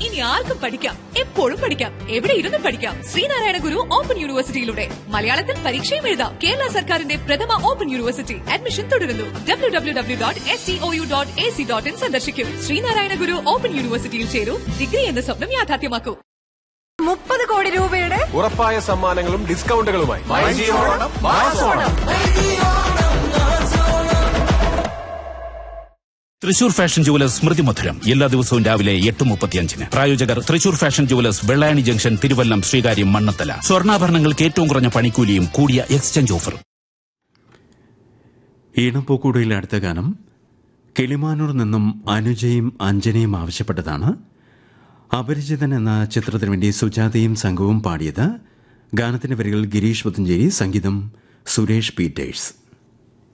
ഇനി ആർക്കും പഠിക്കാം, എപ്പോഴും പഠിക്കാം, എവിടെ ഇരുന്നും പഠിക്കാം. ശ്രീനാരായണ ഗുരു ഓപ്പൺ യൂണിവേഴ്സിറ്റിയിലൂടെ മലയാളത്തിൽ പരീക്ഷയും എഴുതാം. കേരള സർക്കാരിന്റെ പ്രഥമ ഓപ്പൺ യൂണിവേഴ്സിറ്റി. അഡ്മിഷൻ തുടരുന്നു. www.stu.ac.in സന്ദർശിക്കൂ. ശ്രീനാരായണ ഗുരു ഓപ്പൺ യൂണിവേഴ്സിറ്റിയിൽ ചേരൂ. ഡിഗ്രി എന്ന സ്വപ്നം യാഥാർത്ഥ്യമാക്കൂ. 30 കോടി രൂപയുടെ ഉറപ്പായ സമ്മാനങ്ങളും ഡിസ്കൗണ്ടുകളുമായി തൃശൂർ ഫാഷൻ ജുവലേഴ്സ് സ്മൃതി മധുരം എല്ലാ ദിവസവും രാവിലെ 8:35. പ്രായോജകർ Thrissur fashion jewellers, Vellayani junction, Thiruvallam, Sreekaryam, Mannathala. സ്വർണ്ണാഭരണങ്ങൾക്ക് ഏറ്റവും കുറഞ്ഞ പണിക്കൂലിയും കൂടിയ എക്സ്ചേഞ്ച് ഓഫറും. ഈണപ്പൂക്കൂടയിലെ അടുത്ത ഗാനം കിളിമാനൂർ നിന്നും അനുജയും അഞ്ജനയും ആവശ്യപ്പെട്ടതാണ്. അപരിചിതൻ എന്ന ചിത്രത്തിനു വേണ്ടി സുജാതയും സംഘവും പാടിയത്. ഗാനത്തിന്റെ വരികൾ ഗിരീഷ് പുത്തഞ്ചേരി, സംഗീതം സുരേഷ് പീറ്റേഴ്സ്.